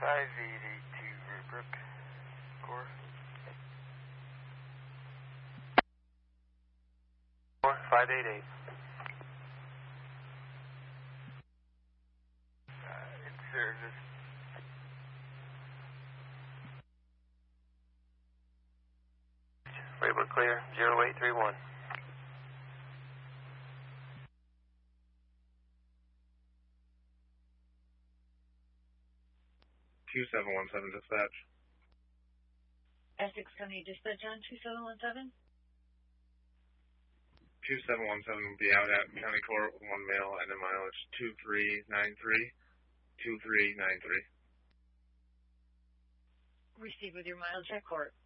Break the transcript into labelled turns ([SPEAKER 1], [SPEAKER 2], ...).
[SPEAKER 1] 5882 Rootbrook, Core. 588. In service. Label clear, 0831.
[SPEAKER 2] Q717 dispatch.
[SPEAKER 3] Essex County Dispatch on 2717.
[SPEAKER 2] 2717 will be out at County Court, 1 mail, and a mileage 2393. 2393.
[SPEAKER 3] Receive with your mileage at court.